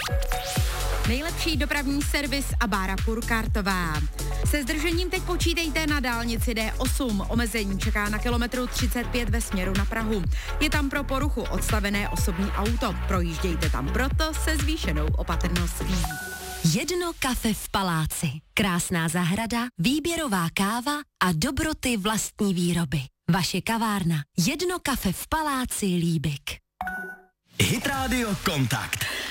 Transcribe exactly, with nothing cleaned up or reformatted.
Nejlepší dopravní servis a Bára Purkartová. Se zdržením teď počítejte na dálnici D osm. Omezení čeká na kilometru třicet pět ve směru na Prahu. Je tam pro poruchu odstavené osobní auto. Projíždějte tam proto se zvýšenou opatrností. Jedno kafe v paláci. Krásná zahrada, výběrová káva a dobroty vlastní výroby. Vaše kavárna. Jedno kafe v paláci Líbik. Hit Radio Kontakt.